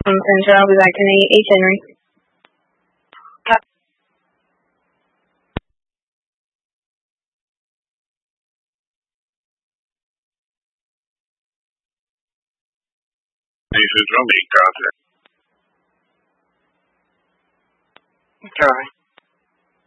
Sure, I'll be back in 8 Henry. This is Romy. Gotcha. Okay.